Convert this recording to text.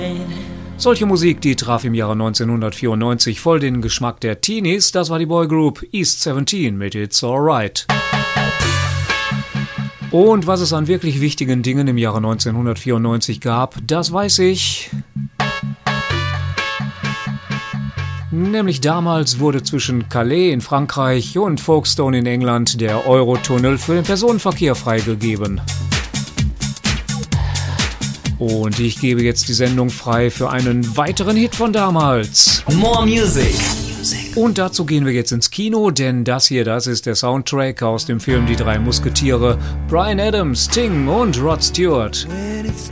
Solche Musik, die traf im Jahre 1994 voll den Geschmack der Teenies. Das war die Boygroup East 17 mit It's Alright. Und was es an wirklich wichtigen Dingen im Jahre 1994 gab, das weiß ich. Nämlich damals wurde zwischen Calais in Frankreich und Folkestone in England der Eurotunnel für den Personenverkehr freigegeben. Und ich gebe jetzt die Sendung frei für einen weiteren Hit von damals. More Music. Und dazu gehen wir jetzt ins Kino, denn das ist der Soundtrack aus dem Film Die drei Musketiere. Bryan Adams, Sting und Rod Stewart. When it's